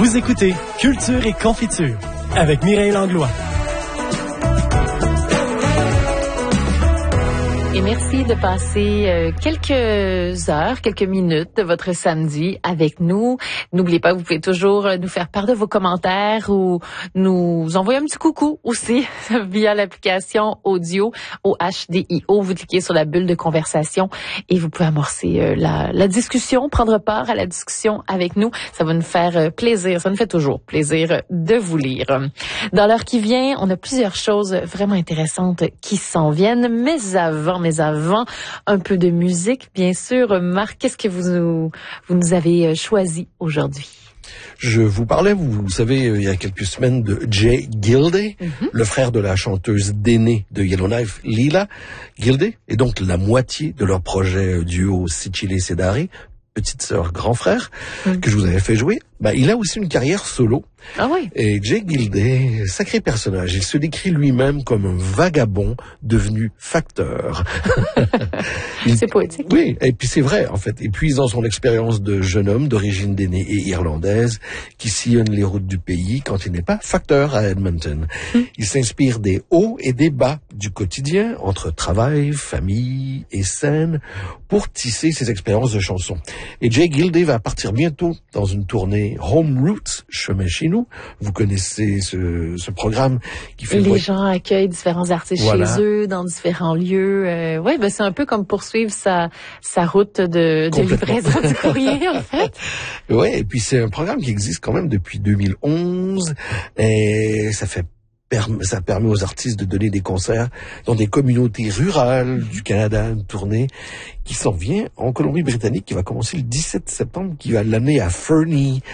Vous écoutez Culture et Confiture avec Mireille Langlois. Et merci de passer quelques heures, quelques minutes de votre samedi avec nous. N'oubliez pas, vous pouvez toujours nous faire part de vos commentaires ou nous envoyer un petit coucou aussi via l'application audio au HDIO. Vous cliquez sur la bulle de conversation et vous pouvez amorcer la discussion, prendre part à la discussion avec nous. Ça va nous faire plaisir, ça nous fait toujours plaisir de vous lire. Dans l'heure qui vient, on a plusieurs choses vraiment intéressantes qui s'en viennent, mais avant un peu de musique, bien sûr. Marc, qu'est-ce que vous nous avez choisi aujourd'hui? Je vous parlais, vous savez, il y a quelques semaines de Jay Gilday, le frère de la chanteuse d'aînée de Yellowknife, Lila Gilday, et donc la moitié de leur projet duo Sicily Sedari, petite sœur, grand frère, que je vous avais fait jouer. Il a aussi une carrière solo. Ah oui. Et Jay Gilday, sacré personnage. Il se décrit lui-même comme un vagabond devenu facteur. C'est poétique. Oui, et puis c'est vrai, en fait. Et puis, dans son expérience de jeune homme d'origine d'aînée et irlandaise, qui sillonne les routes du pays quand il n'est pas facteur à Edmonton. Il s'inspire des hauts et des bas du quotidien, entre travail, famille et scène, pour tisser ses expériences de chansons. Et Jay Gilday va partir bientôt dans une tournée Home Roots, chemin chez nous. Vous connaissez ce programme qui fait... Les gens accueillent différents artistes chez eux, dans différents lieux. C'est un peu comme poursuivre sa route de livraison du courrier, en fait. Oui, et puis c'est un programme qui existe quand même depuis 2011. Et ça permet aux artistes de donner des concerts dans des communautés rurales du Canada, une tournée qui s'en vient en Colombie-Britannique, qui va commencer le 17 septembre, qui va l'amener à Fernie,